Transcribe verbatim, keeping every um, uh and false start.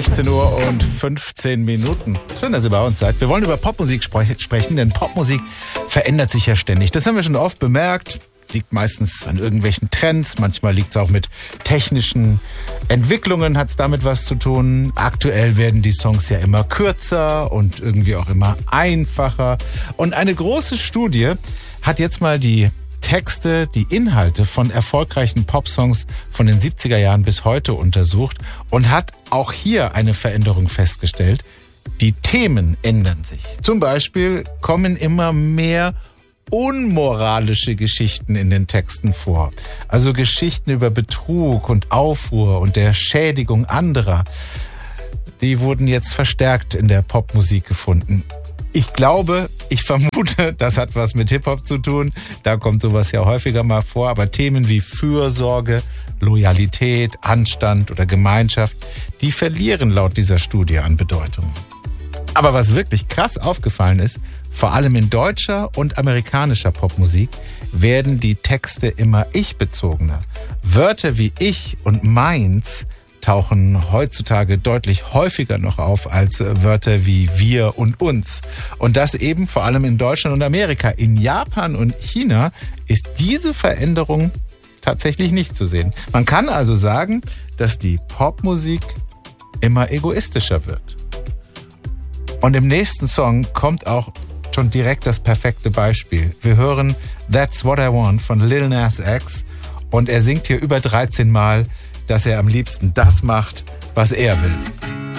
sechzehn Uhr und fünfzehn Minuten. Schön, dass ihr bei uns seid. Wir wollen über Popmusik spre- sprechen, denn Popmusik verändert sich ja ständig. Das haben wir schon oft bemerkt. Liegt meistens an irgendwelchen Trends. Manchmal liegt es auch mit technischen Entwicklungen, hat es damit was zu tun. Aktuell werden die Songs ja immer kürzer und irgendwie auch immer einfacher. Und eine große Studie hat jetzt mal die Texte, die Inhalte von erfolgreichen Popsongs von den siebziger Jahren bis heute untersucht und hat auch hier eine Veränderung festgestellt. Die Themen ändern sich. Zum Beispiel kommen immer mehr unmoralische Geschichten in den Texten vor. Also Geschichten über Betrug und Aufruhr und der Schädigung anderer. Die wurden jetzt verstärkt in der Popmusik gefunden. Ich glaube, ich vermute, das hat was mit Hip-Hop zu tun. Da kommt sowas ja häufiger mal vor. Aber Themen wie Fürsorge, Loyalität, Anstand oder Gemeinschaft, die verlieren laut dieser Studie an Bedeutung. Aber was wirklich krass aufgefallen ist, vor allem in deutscher und amerikanischer Popmusik werden die Texte immer ich-bezogener. Wörter wie ich und meins tauchen heutzutage deutlich häufiger noch auf als Wörter wie wir und uns. Und das eben vor allem in Deutschland und Amerika. In Japan und China ist diese Veränderung tatsächlich nicht zu sehen. Man kann also sagen, dass die Popmusik immer egoistischer wird. Und im nächsten Song kommt auch schon direkt das perfekte Beispiel. Wir hören That's What I Want von Lil Nas X und er singt hier über dreizehn Mal, dass er am liebsten das macht, was er will.